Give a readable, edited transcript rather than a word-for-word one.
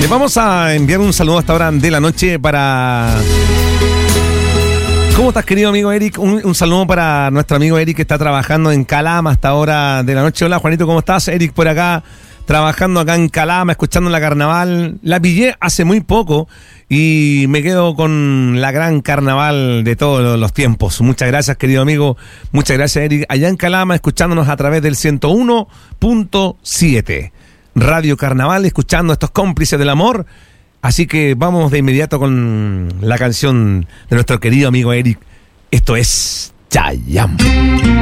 Vamos a enviar un saludo a esta hora de la noche para... ¿Cómo estás, querido amigo Eric? Un saludo para nuestro amigo Eric que está trabajando en Calama hasta hora de la noche. Hola, Juanito, ¿cómo estás? Eric por acá, trabajando acá en Calama, escuchando la carnaval. La pillé hace muy poco y me quedo con la gran carnaval de todos los tiempos. Muchas gracias, querido amigo. Muchas gracias, Eric. Allá en Calama, escuchándonos a través del 101.7. Radio Carnaval, escuchando a estos cómplices del amor. Así que vamos de inmediato con la canción de nuestro querido amigo Eric. Esto es Chayanne.